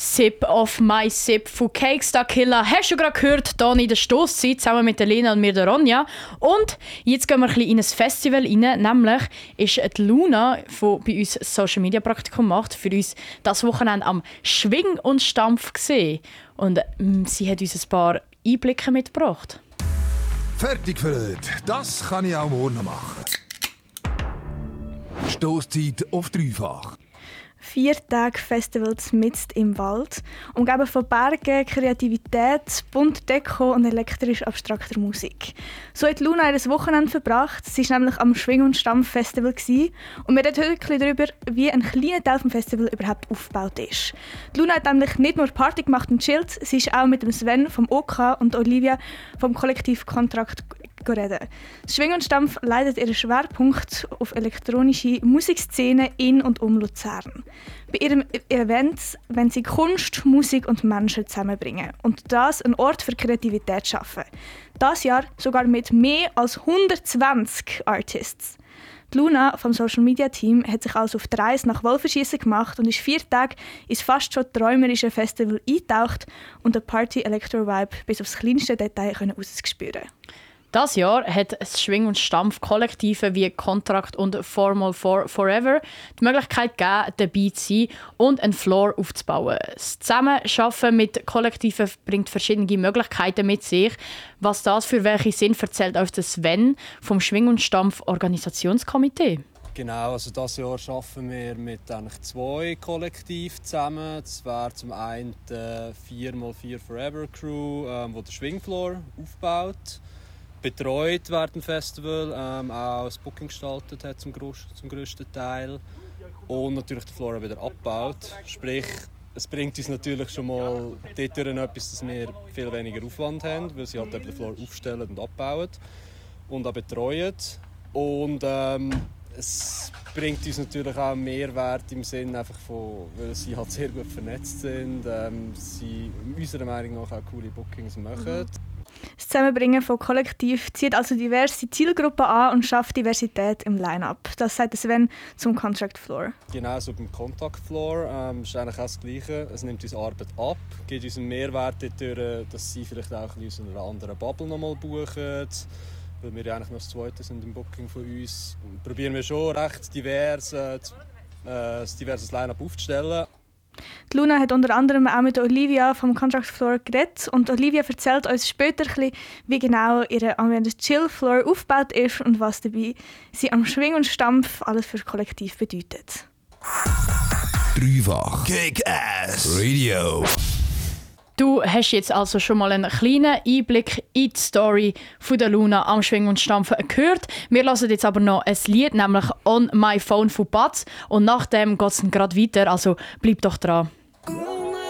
Sip of my Sip von Cakestar Killer. Hast du gerade gehört, hier in der Stosszeit, zusammen mit der Lena und mir, der Ronja. Und jetzt gehen wir ein bisschen in ein Festival rein, nämlich ist die Luna, die bei uns Social Media Praktikum macht, für uns das Wochenende am Schwing und Stampf gesehen. Und sie hat uns ein paar Einblicke mitgebracht. Fertig für heute. Das kann ich auch morgen machen. Stosszeit auf dreifach. 4 Tage Festivals mitten im Wald, umgeben von Bergen, Kreativität, bunter Deko und elektrisch abstrakter Musik. So hat Luna ihr Wochenende verbracht. Sie war nämlich am Schwing- und Stampf-Festival und wir reden heute darüber, wie ein kleiner Teil des Festivals überhaupt aufgebaut ist. Die Luna hat nämlich nicht nur Party gemacht und chillt, sie ist auch mit dem Sven vom OK und Olivia vom Kollektiv Kontrakt reden. Das Schwing und Stampf leitet ihren Schwerpunkt auf elektronische Musikszene in und um Luzern. Bei ihrem Event wollen sie Kunst, Musik und Menschen zusammenbringen und das einen Ort für Kreativität schaffen. Dieses Jahr sogar mit mehr als 120 Artists. Die Luna vom Social Media Team hat sich also auf die Reise nach Wolfenschiessen gemacht und ist 4 Tage ins fast schon träumerische Festival eingetaucht und den Party-Electro-Vibe bis aufs kleinste Detail herausspüren. Dieses Jahr hat das Schwing- und Stampf-Kollektive wie Contract und Formal for Forever die Möglichkeit gegeben, dabei zu sein und einen Floor aufzubauen. Das Zusammenarbeiten mit Kollektiven bringt verschiedene Möglichkeiten mit sich. Was das für welche sind, erzählt uns Sven vom Schwing- und Stampf-Organisationskomitee. Genau, also dieses Jahr arbeiten wir mit eigentlich 2 Kollektiven zusammen. Das wäre zum einen die 4x4 Forever Crew, die den Schwingfloor aufbaut. Betreut während dem Festival, auch das Booking gestaltet hat zum grössten Teil und natürlich den Floor wieder abgebaut. Sprich, es bringt uns natürlich schon mal dort etwas, dass wir viel weniger Aufwand haben, weil sie halt den Floor aufstellen und abbauen und auch betreuen. Und es bringt uns natürlich auch Mehrwert im Sinne einfach von, weil sie halt sehr gut vernetzt sind, sie unserer Meinung nach auch coole Bookings machen. Das Zusammenbringen von Kollektiv zieht also diverse Zielgruppen an und schafft Diversität im Line-Up. Das sagt Sven zum Contract Floor. Genau, so beim Contact Floor ist eigentlich auch das Gleiche. Es nimmt uns Arbeit ab, gibt uns einen Mehrwert dadurch, dass sie vielleicht auch aus einer anderen Bubble nochmal buchen. Weil wir ja eigentlich noch das Zweite sind im Booking von uns. Probieren wir schon recht diverses Line-Up aufzustellen. Die Luna hat unter anderem auch mit Olivia vom Contract Floor geredet und Olivia erzählt uns später ein bisschen, wie genau ihre Chill Floor aufgebaut ist und was dabei sie am Schwing und Stampf alles für Kollektiv bedeutet. Dreifach Kick-Ass Radio. Du hast jetzt also schon mal einen kleinen Einblick in die Story von der Luna am Schwingen und Stampfen gehört. Wir hören jetzt aber noch ein Lied, nämlich «On My Phone» von Batz. Und nach dem geht es dann gerade weiter, also bleib doch dran.